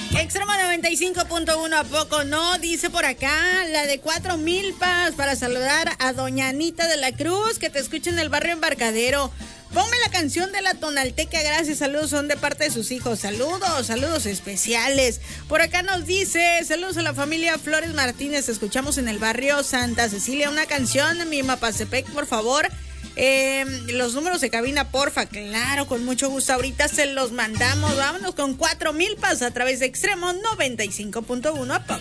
Extremo 95.1, ¿a poco no? Dice por acá, la de 4 milpas para saludar a doña Anita de la Cruz, que te escucha en el barrio Embarcadero. Ponme la canción de la Tonalteca, gracias, saludos, son de parte de sus hijos. Saludos especiales. Por acá nos dice, saludos a la familia Flores Martínez, escuchamos en el barrio Santa Cecilia, una canción de mi Mapastepec, por favor. Los números de cabina, porfa, claro, con mucho gusto, ahorita se los mandamos. Vámonos con 4 milpas a través de Extremo 95.1.